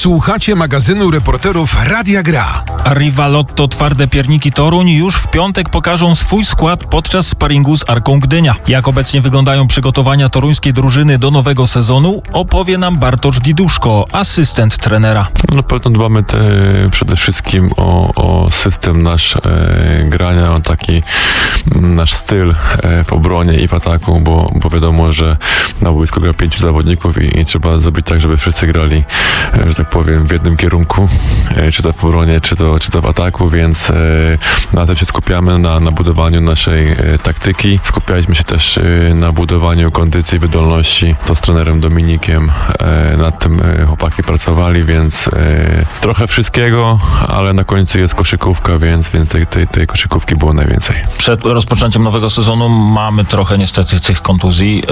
Słuchacie magazynu reporterów Radia Gra. Arriva Lotto Twarde Pierniki Toruń już w piątek pokażą swój skład podczas sparingu z Arką Gdynia. Jak obecnie wyglądają przygotowania toruńskiej drużyny do nowego sezonu, opowie nam Bartosz Diduszko, asystent trenera. Na pewno dbamy przede wszystkim o system nasz grania, o taki nasz styl w obronie i w ataku, bo wiadomo, że na boisku gra 5 zawodników i trzeba zrobić tak, żeby wszyscy grali, że tak powiem, w jednym kierunku, czy to w obronie, czy to w ataku, więc na tym się skupiamy, na budowaniu naszej taktyki. Skupialiśmy się też na budowaniu kondycji, wydolności. To z trenerem Dominikiem nad tym chłopaki pracowali, więc trochę wszystkiego, ale na końcu jest koszykówka, więc tej koszykówki było najwięcej. Przed rozpoczęciem nowego sezonu mamy trochę niestety tych kontuzji.